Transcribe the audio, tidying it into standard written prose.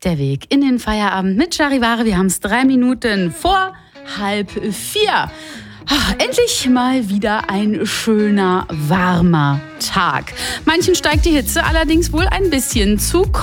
Der Weg in den Feierabend mit Charivari. Wir haben es 3 Minuten vor 3:30. Endlich mal wieder ein schöner, warmer Tag. Manchen steigt die Hitze allerdings wohl ein bisschen zu